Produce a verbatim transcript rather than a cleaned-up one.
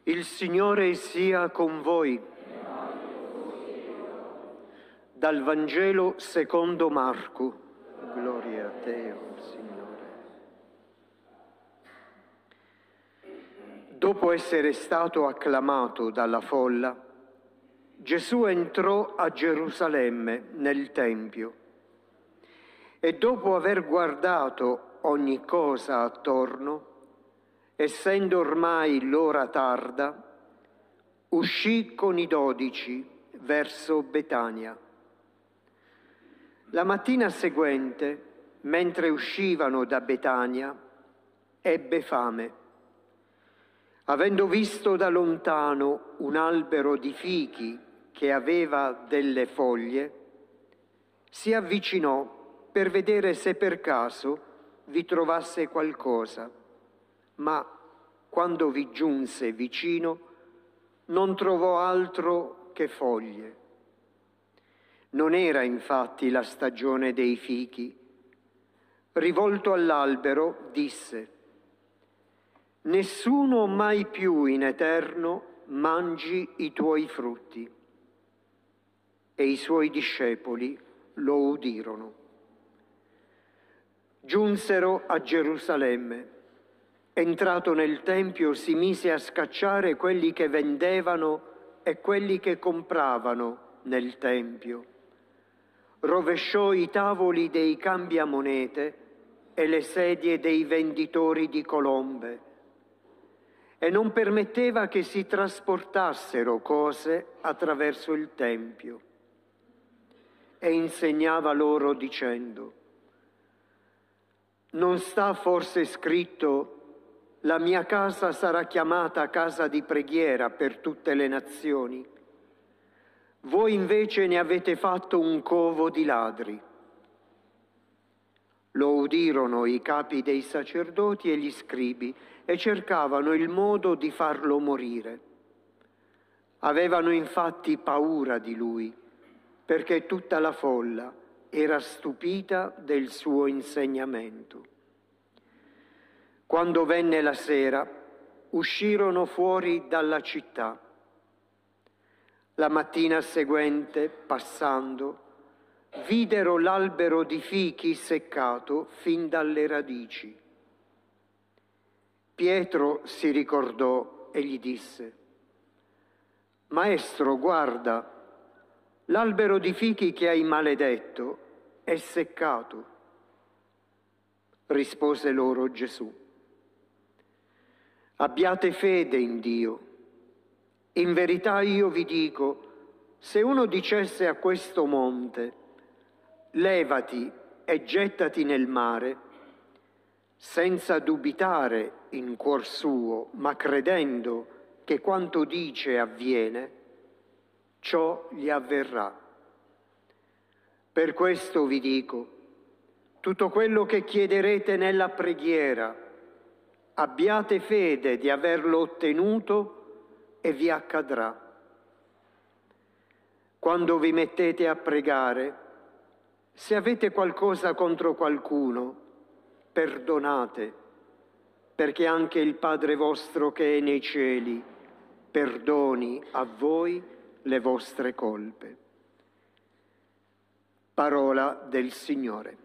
Il Signore sia con voi. Dal Vangelo secondo Marco. Gloria a te, oh Signore. Dopo essere stato acclamato dalla folla, Gesù entrò a Gerusalemme nel Tempio e dopo aver guardato ogni cosa attorno, essendo ormai l'ora tarda, uscì con i dodici verso Betania. La mattina seguente, mentre uscivano da Betania, ebbe fame. Avendo visto da lontano un albero di fichi che aveva delle foglie, si avvicinò per vedere se per caso vi trovasse qualcosa. Ma quando vi giunse vicino, non trovò altro che foglie. Non era infatti la stagione dei fichi. Rivolto all'albero, disse: «Nessuno mai più in eterno mangi i tuoi frutti». E i suoi discepoli lo udirono. Giunsero a Gerusalemme. Entrato nel Tempio, si mise a scacciare quelli che vendevano e quelli che compravano nel Tempio. Rovesciò i tavoli dei cambiamonete e le sedie dei venditori di colombe e non permetteva che si trasportassero cose attraverso il Tempio. E insegnava loro dicendo: «Non sta forse scritto: la mia casa sarà chiamata casa di preghiera per tutte le nazioni? Voi invece ne avete fatto un covo di ladri». Lo udirono i capi dei sacerdoti e gli scribi e cercavano il modo di farlo morire. Avevano infatti paura di lui, perché tutta la folla era stupita del suo insegnamento. Quando venne la sera, uscirono fuori dalla città. La mattina seguente, passando, videro l'albero di fichi seccato fin dalle radici. Pietro si ricordò e gli disse: «Maestro, guarda, l'albero di fichi che hai maledetto è seccato». Rispose loro Gesù: «Abbiate fede in Dio. In verità io vi dico, se uno dicesse a questo monte: levati e gettati nel mare, senza dubitare in cuor suo, ma credendo che quanto dice avviene, ciò gli avverrà. Per questo vi dico, tutto quello che chiederete nella preghiera, abbiate fede di averlo ottenuto e vi accadrà. Quando vi mettete a pregare, se avete qualcosa contro qualcuno, perdonate, perché anche il Padre vostro che è nei cieli perdoni a voi le vostre colpe». Parola del Signore.